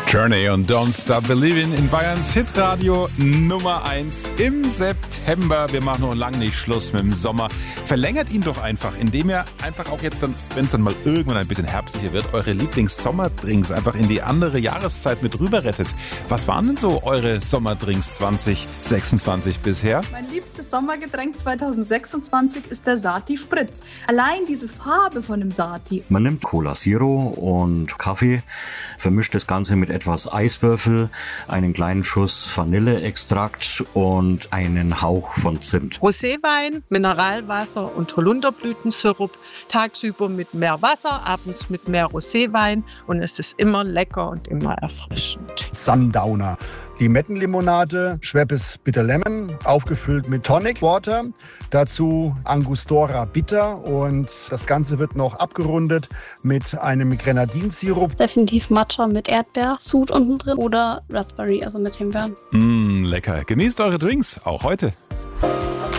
Journey und Don't Stop Believing in Bayerns Hitradio Nummer 1 im September. Wir machen noch lange nicht Schluss mit dem Sommer. Verlängert ihn doch einfach, indem ihr einfach auch jetzt dann, wenn es dann mal irgendwann ein bisschen herbstlicher wird, eure Lieblings-Sommerdrinks einfach in die andere Jahreszeit mit rüber rettet. Was waren denn so eure Sommerdrinks 2026 bisher? Mein liebstes Sommergetränk 2026 ist der Sati Spritz. Allein diese Farbe von dem Sati. Man nimmt Cola Zero und Kaffee, vermischt das Ganze mit etwas Eiswürfel, einen kleinen Schuss Vanilleextrakt und einen Hauch von Zimt. Roséwein, Mineralwasser und Holunderblütensirup. Tagsüber mit mehr Wasser, abends mit mehr Roséwein und es ist immer lecker und immer erfrischend. Sundowner. Limettenlimonade, Schweppes Bitter Lemon, aufgefüllt mit Tonic Water. Dazu Angostura Bitter und das Ganze wird noch abgerundet mit einem Grenadinsirup. Definitiv Matcha mit Erdbeersud unten drin oder Raspberry, also mit Himbeeren. Lecker. Genießt eure Drinks, auch heute.